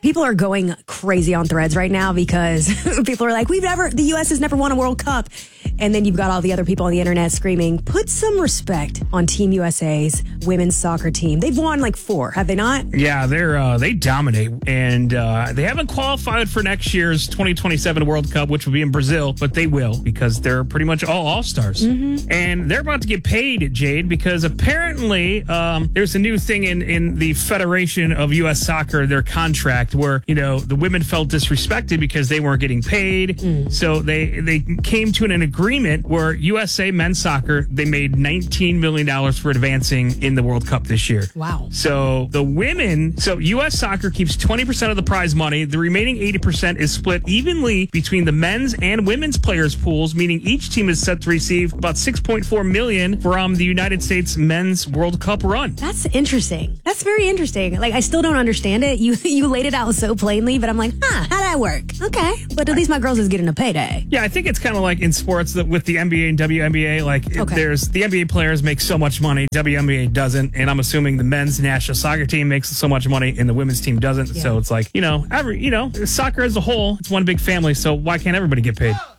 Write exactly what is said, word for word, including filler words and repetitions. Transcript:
People are going crazy on Threads right now because people are like, we've never, the U S has never won a World Cup. And then you've got all the other people on the internet screaming, put some respect on Team U S A's women's soccer team. They've won like four, have they not? Yeah, they're uh, they dominate. And uh, they haven't qualified for next year's twenty twenty-seven World Cup, which will be in Brazil, but they will because they're pretty much all all-stars. Mm-hmm. And they're about to get paid, Jade, because apparently um, there's a new thing in, in the Federation of U S Soccer, their contract, where, you know, the women felt disrespected because they weren't getting paid. Mm. So they, they came to an, an agreement where U S A men's soccer, they made nineteen million dollars for advancing in the World Cup this year. Wow. So the women, so U S Soccer keeps twenty percent of the prize money. The remaining eighty percent is split evenly between the men's and women's players pools, meaning each team is set to receive about six point four million dollars from the United States men's World Cup run. That's interesting. That's very interesting. Like, I still don't understand it. You you laid it out so plainly, but I'm like, huh, how'd that work? Okay. But at least my girls is getting a payday. Yeah, I think it's kind of like in sports that with the N B A and W N B A, like okay. there's the N B A players make so much money, W N B A doesn't, and I'm assuming the men's national soccer team makes so much money and the women's team doesn't. Yeah. So it's like, you know, every, you know, soccer as a whole, it's one big family, so why can't everybody get paid?